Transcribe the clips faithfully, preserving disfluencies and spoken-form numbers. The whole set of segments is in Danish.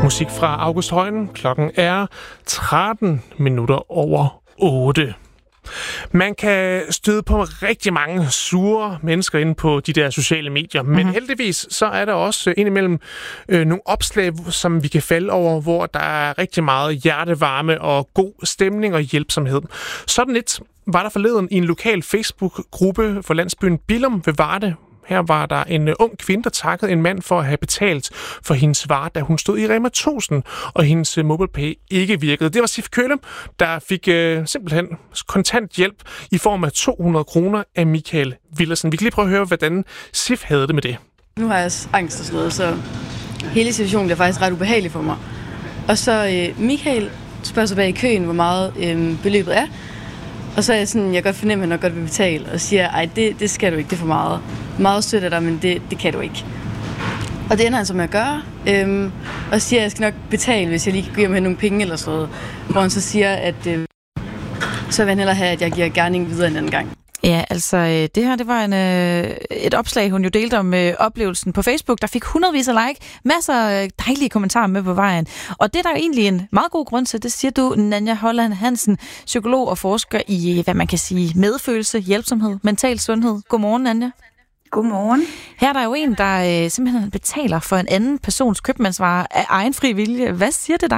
Musik fra August Højen. Klokken er tretten minutter over otte. Man kan støde på rigtig mange sure mennesker inde på de der sociale medier, men mm-hmm. heldigvis så er der også indimellem øh, nogle opslag, som vi kan falde over, hvor der er rigtig meget hjertevarme og god stemning og hjælpsomhed. Sådan lidt var der forleden i en lokal Facebook-gruppe for landsbyen Billum ved Varde. Her var der en uh, ung kvinde, der takkede en mand for at have betalt for hendes varer, da hun stod i Rema tusind, og hendes uh, MobilePay ikke virkede. Det var Sif Kølle, der fik uh, simpelthen kontant hjælp i form af to hundrede kroner af Michael Villersen. Vi kan lige prøve at høre, hvordan Sif havde det med det. Nu har jeg angst og sådan noget, så hele situationen bliver faktisk ret ubehagelig for mig. Og så uh, Michael spørger sig bag i køen, hvor meget uh, beløbet er. Og så er jeg sådan, jeg kan godt fornemme, at han nok godt vil betale, og siger, ej, det, det skal du ikke, det er for meget. Meget støtter dig, men det, det kan du ikke. Og det ender han så med at gøre, øhm, og siger, at jeg skal nok betale, hvis jeg lige kan give ham nogle penge eller sådan noget. Hvor han så siger, at øh, så vil han hellere have, at jeg giver gerningen videre en anden gang. Ja, altså det her, det var en, øh, et opslag, hun jo delte om øh, oplevelsen på Facebook. Der fik hundredvis af like, masser af dejlige kommentarer med på vejen. Og det er der jo egentlig en meget god grund til. Det siger du, Nanja Holland Hansen, psykolog og forsker i, hvad man kan sige, medfølelse, hjælpsomhed, mental sundhed. Godmorgen, Nanja. Godmorgen. Her er der jo en, der øh, simpelthen betaler for en anden persons købmandsvarer af egen fri vilje. Hvad siger det dig?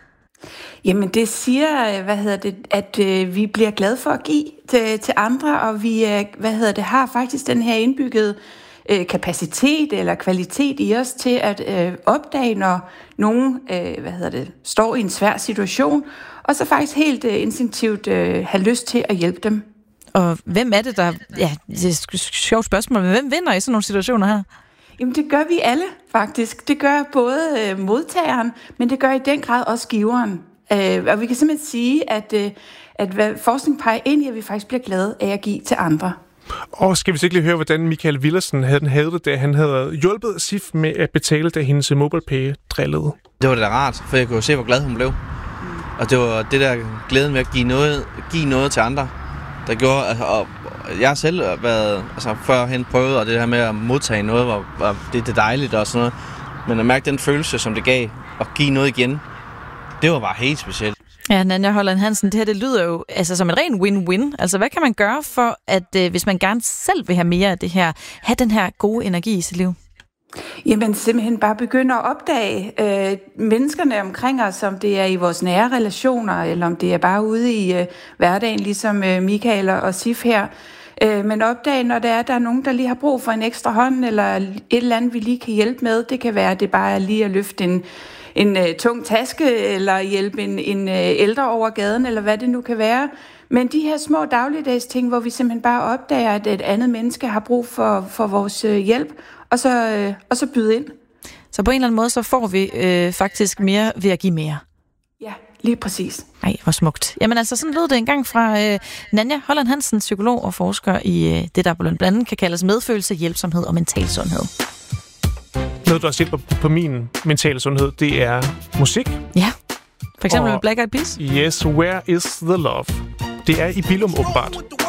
Jamen det siger, hvad hedder det, at øh, vi bliver glade for at give til, til andre, og vi øh, hvad hedder det, har faktisk den her indbyggede øh, kapacitet eller kvalitet i os til at øh, opdage, når nogen øh, hvad hedder det, står i en svær situation, og så faktisk helt øh, instinktivt øh, have lyst til at hjælpe dem. Og hvem er det, der... Ja, det er et sjovt spørgsmål, men hvem vinder i sådan nogle situationer her? Jamen det gør vi alle faktisk. Det gør både øh, modtageren, men det gør i den grad også giveren. Øh, og vi kan simpelthen sige, at, øh, at hvad forskning peger ind i, at vi faktisk bliver glade af at give til andre. Og skal vi så ikke lige høre, hvordan Michael Villersen havde, havde det, da han havde hjulpet Sif med at betale, da hendes MobilePay drillede? Det var da rart, for jeg kunne se, hvor glad hun blev. Og det var det der glæden ved at give noget, give noget til andre, der gjorde, altså, og jeg har selv været, altså førhen prøvet, og det her med at modtage noget, hvor, hvor det er dejligt og sådan noget, men at mærke den følelse, som det gav, at give noget igen, det var bare helt specielt. Ja, Nanja Holland Hansen, det her det lyder jo altså som en ren win-win. Altså hvad kan man gøre for, at øh, hvis man gerne selv vil have mere af det her, have den her gode energi i sit liv? Jamen simpelthen bare begynde at opdage øh, menneskerne omkring os, om det er i vores nære relationer, eller om det er bare ude i øh, hverdagen, ligesom øh, Michael og Sif her. Øh, men opdage, når der er, der er nogen, der lige har brug for en ekstra hånd, eller et eller andet, vi lige kan hjælpe med. Det kan være, at det bare er lige at løfte en, en øh, tung taske, eller hjælpe en, en øh, ældre over gaden, eller hvad det nu kan være. Men de her små dagligdags ting, hvor vi simpelthen bare opdager, at et andet menneske har brug for, for vores øh, hjælp, og så, øh, og så byde ind. Så på en eller anden måde, så får vi øh, faktisk mere ved at give mere. Ja, lige præcis. Ej, hvor smukt. Jamen altså, sådan lød det engang fra øh, Nanja Holland Hansen, psykolog og forsker i øh, det, der blandt andet kan kaldes medfølelse, hjælpsomhed og mental sundhed. Noget, der også hjælper på min mentale sundhed, det er musik. Ja, for eksempel og med Black Eyed Peas. Yes, Where is the Love? Det er i Billum åbenbart.